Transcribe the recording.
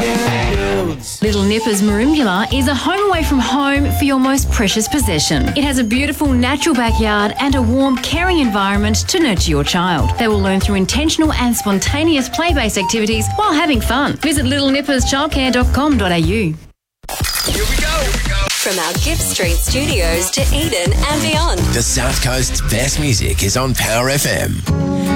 Little Nippers Merimbula is a home away from home for your most precious possession. It has a beautiful natural backyard and a warm, caring environment to nurture your child. They will learn through intentional and spontaneous play-based activities while having fun. Visit littlenipperschildcare.com.au. Here we go. From our Gift Street studios to Eden and beyond. The South Coast's best music is on Power FM.